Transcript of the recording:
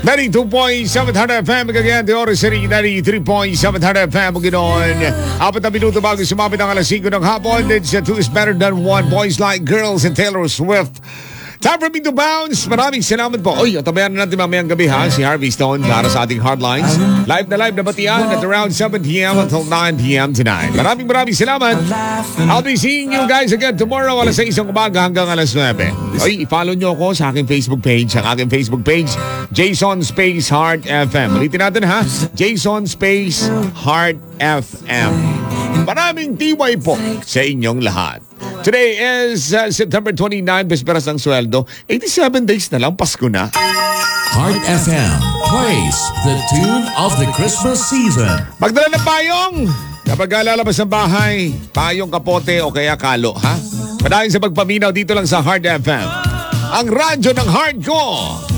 92.700 FM again, the oras rin 93.700 FM ganoon. 4 na minuto bago sumapit ang alas 5 ng hapon. It's two is better than one. Boys Like Girls and Taylor Swift. Time for me to bounce. Maraming salamat po. Oy, tabayan na natin mamayang gabi ha, si Harvey Stone para sa ating Hardlines. Live na batian at around 7 p.m. until 9 p.m. tonight. Maraming salamat. I'll be seeing you guys again tomorrow alas 6 ng umaga hanggang alas 9. Oy, i-follow nyo ako sa aking Facebook page. Ang aking Facebook page, Jason Space Heart FM. Ulitin natin ha, Jason Space Heart FM. Maraming tiway po sa inyong lahat. Today is September 29, Besperas ng Sweldo. 87 days na lang, Pasko na. Heart FM plays the tune of the Christmas season. Magdala ng payong! Kapag lalabas ng bahay, payong, kapote o kaya kalo, ha? Padayon sa pagpaminaw dito lang sa Heart FM. Ang radyo ng heart ko!